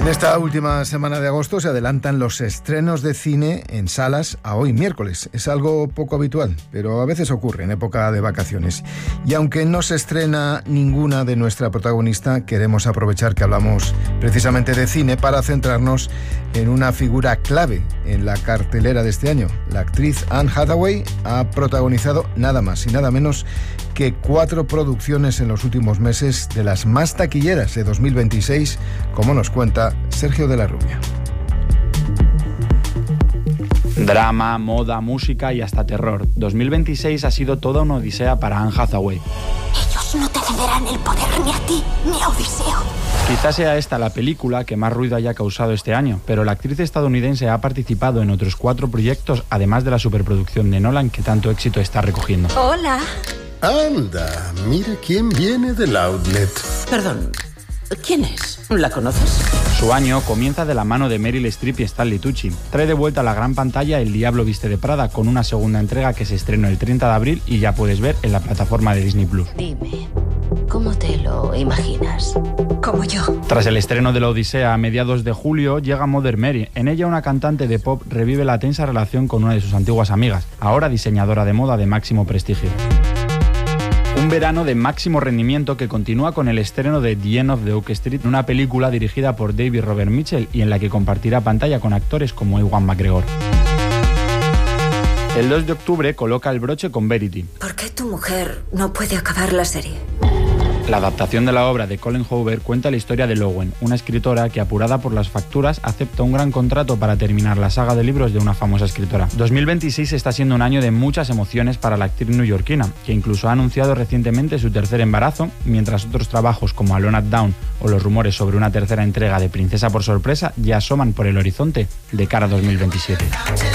En esta última semana de agosto se adelantan los estrenos de cine en salas a hoy miércoles. Es algo poco habitual, pero a veces ocurre en época de vacaciones. Y aunque no se estrena ninguna de nuestra protagonista, queremos aprovechar que hablamos precisamente de cine para centrarnos en una figura clave en la cartelera de este año. La actriz Anne Hathaway ha protagonizado nada más y nada menos que 4 producciones en los últimos meses, de las más taquilleras de 2026, como nos cuenta Sergio de la Rubia. Drama, moda, música y hasta terror. 2026 ha sido toda una odisea para Anne Hathaway. Ellos no te cederán el poder ni a ti ni a Odiseo. Quizás sea esta la película que más ruido haya causado este año, pero la actriz estadounidense ha participado en otros 4 proyectos, además de la superproducción de Nolan que tanto éxito está recogiendo. Hola. Anda, mira quién viene del outlet. Perdón, ¿quién es? ¿La conoces? Su año comienza de la mano de Meryl Streep y Stanley Tucci. Trae de vuelta a la gran pantalla El Diablo Viste de Prada, con una segunda entrega que se estrenó el 30 de abril y ya puedes ver en la plataforma de Disney+. Dime, ¿cómo te lo imaginas? Como yo. Tras el estreno de La Odisea a mediados de julio, llega Mother Mary. En ella una cantante de pop revive la tensa relación con una de sus antiguas amigas, ahora diseñadora de moda de máximo prestigio. Un verano de máximo rendimiento que continúa con el estreno de The End of the Oak Street, una película dirigida por David Robert Mitchell y en la que compartirá pantalla con actores como Ewan McGregor. El 2 de octubre coloca el broche con Verity. ¿Por qué tu mujer no puede acabar la serie? La adaptación de la obra de Colin Hoover cuenta la historia de Lowen, una escritora que, apurada por las facturas, acepta un gran contrato para terminar la saga de libros de una famosa escritora. 2026 está siendo un año de muchas emociones para la actriz neoyorquina, que incluso ha anunciado recientemente su tercer embarazo, mientras otros trabajos como Alone at Dawn o los rumores sobre una tercera entrega de Princesa por sorpresa ya asoman por el horizonte de cara a 2027.